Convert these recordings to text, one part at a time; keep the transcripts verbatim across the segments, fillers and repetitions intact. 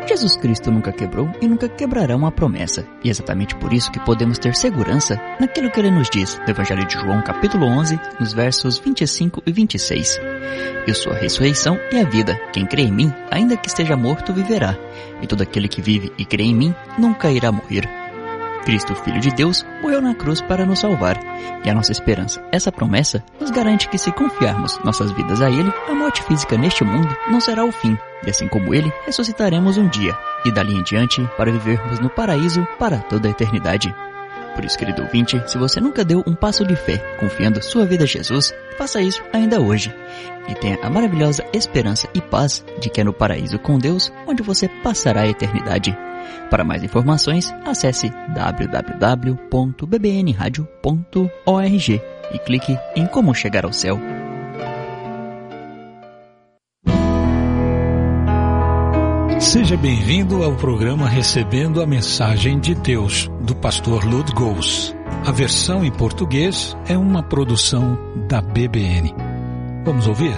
Jesus Cristo nunca quebrou e nunca quebrará uma promessa. E é exatamente por isso que podemos ter segurança naquilo que Ele nos diz no Evangelho de João, capítulo onze, nos versos vinte e cinco e vinte e seis. Eu sou a ressurreição e a vida. Quem crê em mim, ainda que esteja morto, viverá. E todo aquele que vive e crê em mim, nunca irá morrer. Cristo, Filho de Deus, morreu na cruz para nos salvar. E a nossa esperança, essa promessa, nos garante que se confiarmos nossas vidas a Ele, a morte física neste mundo não será o fim. E assim como Ele, ressuscitaremos um dia. E dali em diante, para vivermos no paraíso para toda a eternidade. Por isso, querido ouvinte, se você nunca deu um passo de fé, confiando sua vida a Jesus, faça isso ainda hoje. E tenha a maravilhosa esperança e paz de que é no paraíso com Deus, onde você passará a eternidade. Para mais informações, acesse w w w ponto b b n radio ponto org e clique em Como Chegar ao Céu. Seja bem-vindo ao programa Recebendo a Mensagem de Deus, do pastor Lud Goes. A versão em português é uma produção da B B N. Vamos ouvir?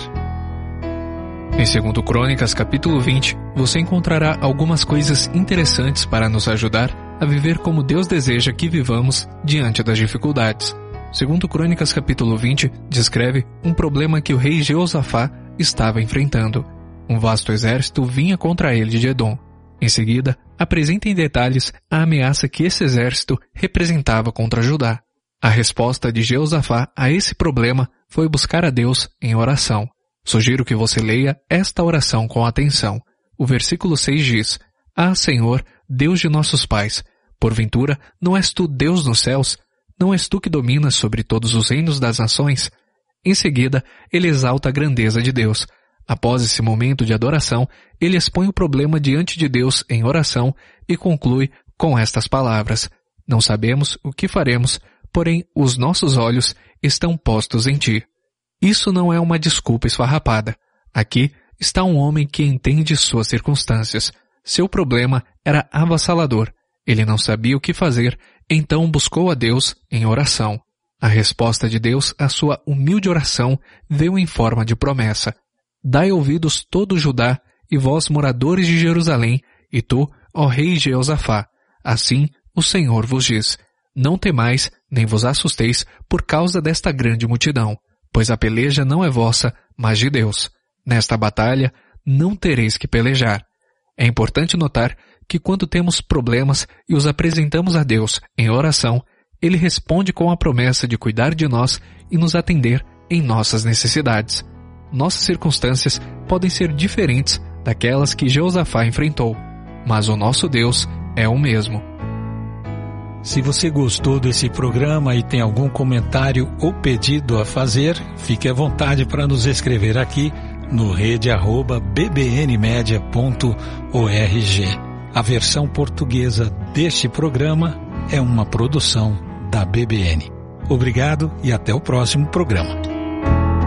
Em segundo Crônicas, capítulo vinte, você encontrará algumas coisas interessantes para nos ajudar a viver como Deus deseja que vivamos diante das dificuldades. segundo Crônicas, capítulo vinte, descreve um problema que o rei Jeosafá estava enfrentando. Um vasto exército vinha contra ele de Edom. Em seguida, apresenta em detalhes a ameaça que esse exército representava contra Judá. A resposta de Jeosafá a esse problema foi buscar a Deus em oração. Sugiro que você leia esta oração com atenção. O versículo seis diz: Ah, Senhor, Deus de nossos pais, porventura não és tu Deus nos céus? Não és tu que dominas sobre todos os reinos das nações? Em seguida, ele exalta a grandeza de Deus. Após esse momento de adoração, ele expõe o problema diante de Deus em oração e conclui com estas palavras: Não sabemos o que faremos, porém os nossos olhos estão postos em ti. Isso não é uma desculpa esfarrapada. Aqui está um homem que entende suas circunstâncias. Seu problema era avassalador. Ele não sabia o que fazer, então buscou a Deus em oração. A resposta de Deus à sua humilde oração veio em forma de promessa. Dai ouvidos todo Judá, e vós moradores de Jerusalém, e tu, ó rei Jeosafá. Assim o Senhor vos diz: Não temais, nem vos assusteis por causa desta grande multidão, pois a peleja não é vossa, mas de Deus. Nesta batalha não tereis que pelejar. É importante notar que quando temos problemas e os apresentamos a Deus em oração, Ele responde com a promessa de cuidar de nós e nos atender em nossas necessidades. Nossas circunstâncias podem ser diferentes daquelas que Jeosafá enfrentou, mas o nosso Deus é o mesmo. Se você gostou desse programa e tem algum comentário ou pedido a fazer, fique à vontade para nos escrever aqui no rede arroba b b n media ponto org. A versão portuguesa deste programa é uma produção da B B N. Obrigado e até o próximo programa.